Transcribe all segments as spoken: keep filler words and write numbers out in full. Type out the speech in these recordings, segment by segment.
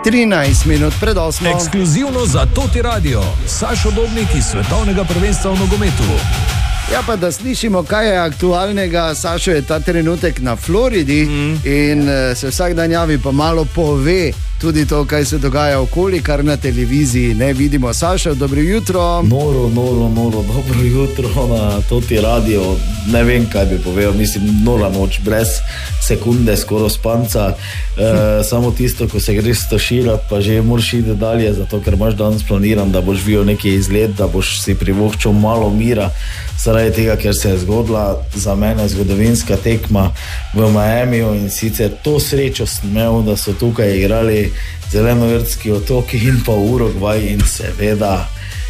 trinajst minut pred osmo. Ekskluzivno za Toti Radio, Sašo Dobnik iz svetovnega prvenstva v nogometu. Ja, pa da slišimo, kaj je aktualnega. Sašo je ta trenutek na Floridi mm. in uh, se vsak dan javi, pa malo pove tudi to, kaj se dogaja okoli, kar na televiziji ne vidimo. Sašo, dobro jutro. Noro, noro, noro, dobro jutro na Toti Radio. Ne vem, kaj bi povedal, mislim, nora noč, brez sekunde, skoro spanca. E, samo tisto, ko se greš stoširati, pa že moraš iti dalje, zato ker imaš danes planiran, da boš videl neki izlet, da boš si privoščil malo mira, zaradi tega, ker se je zgodila za mene zgodovinska tekma v Miamiju in sicer to srečo sem imel, da so tukaj igrali Zelenovrtski otoki in pa Urugvaj in seveda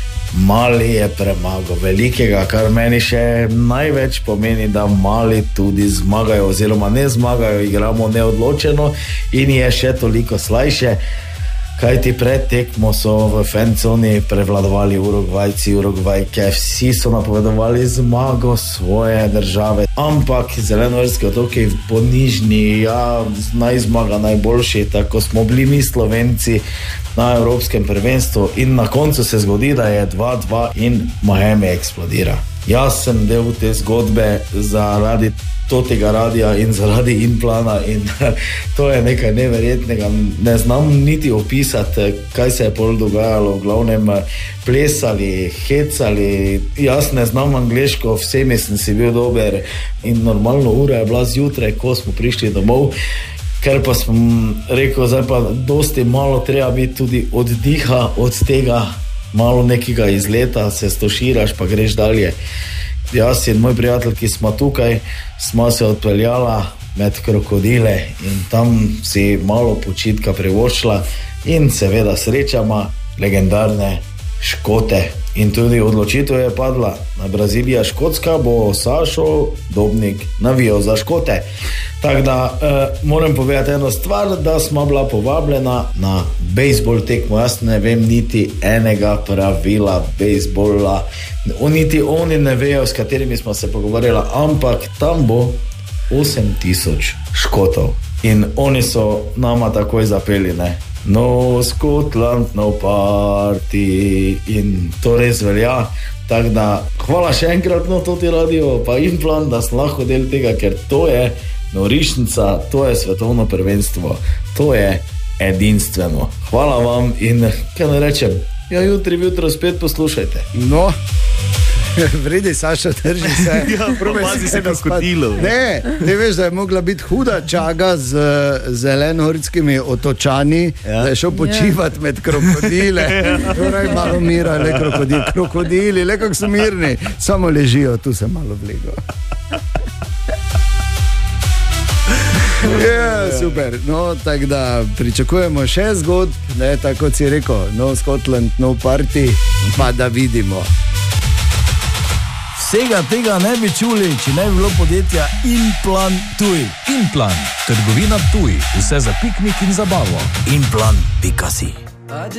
Mali je premagal velikega, kar meni še največ pomeni, da Mali tudi zmagajo oziroma ne zmagajo, igramo neodločeno in je še toliko slajše, kajti pred tekmo so v fanconi prevladovali Urugvajci, Urugvajke, vsi so napovedovali zmago svoje države, ampak Zelenovrtski otoki ponižni, ja, naj zmaga najboljši, tako smo bili mi Slovenci na evropskem prvenstvu in na koncu se zgodi, da je dva dva in Miami eksplodira. Jaz sem del te zgodbe zaradi Totega radija in zaradi Inplana in to je nekaj neverjetnega. Ne znam niti opisati, kaj se je pol dogajalo, v glavnem plesali, hecali, jaz ne znam angleško, vsemi sem si bil dober in normalno ura je bila zjutraj, ko smo prišli domov, ker pa sem rekel, zdaj pa dosti malo treba biti tudi oddiha od tega, malo nekega izleta, se stoširaš pa greš dalje. Jaz in moj prijatelj, ki smo tukaj, smo se odpeljala med krokodile in tam si malo počitka privoščila in seveda srečama legendarne Škote. In tudi odločitev je padla. Na Brazilija Škotska bo Sašo Dobnik navijal za Škote. Tako da eh, moram povedati eno stvar, da smo bila povabljena na bejzbol tekmo. Jaz ne vem niti enega pravila bejzbola, niti oni ne vejo, s katerimi smo se pogovarjali, ampak tam bo osem tisoč Škotov. In oni so nama takoj zapeli, ne? No Scotland, no party, in to res velja. Tako da hvala še enkrat na Toti Radio pa Inplan, da sem lahko del tega, ker to je norišnica, to je svetovno prvenstvo, to je edinstveno. Hvala vam in kaj ne rečem, ja, jutri, jutro spet poslušajte. No, vredi, Saša, drži se. Ja, probazi se krokodilov. Ne, ne veš, da je mogla biti huda čaga z Zelenovrtskimi otočani, ja. Da je šel počivati ja. Med krokodile. Torej, malo mira, le krokodili. Krokodili, le kako so mirni, samo ležijo, tu se malo vlego. Ja, super. No, tako da pričakujemo še zgodb, ne, tako kot si rekel, no Scotland, no party, pa da vidimo. Vsega tega ne bi čuli, če ne bi bilo podjetja Inplan Tuj. Inplan, trgovina Tuj, vse za piknik in zabavo. Inplan pika si.